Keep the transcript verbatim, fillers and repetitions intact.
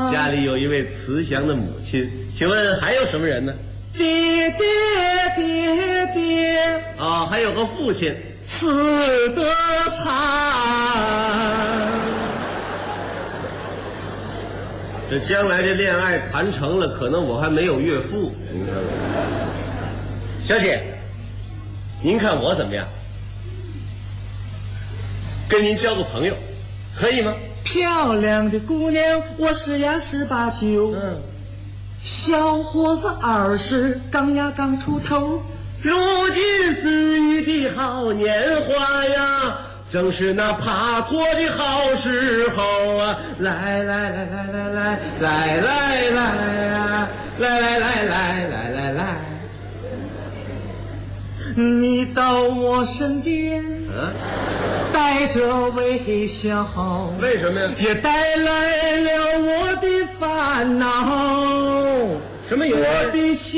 家里有一位慈祥的母亲，请问还有什么人呢？ 爹爹爹爹啊、哦，还有个父亲， 死得惨。 这将来这恋爱谈成了，可能我还没有岳父。您看看，小姐，您看我怎么样？跟您交个朋友，可以吗？ 漂亮的姑娘，我是呀十八九， 嗯， 小伙子二十，刚呀刚出头。 如今似玉的好年华呀，正是那帕托的好时候啊！来来来来来来来来来呀，来来来来来来来， 你到我身边， 啊， 带着微笑， 为什么呀？ 也带来了我的烦恼。 什么有？ 我的心。